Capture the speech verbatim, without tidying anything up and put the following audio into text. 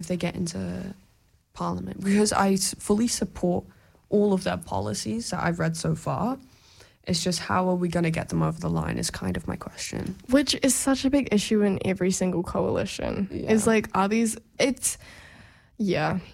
they get into Parliament, because I s- fully support all of their policies that I've read so far. It's just how are we going to get them over the line is kind of my question. Which is such a big issue in every single coalition. Yeah. Is like, are these, it's, yeah,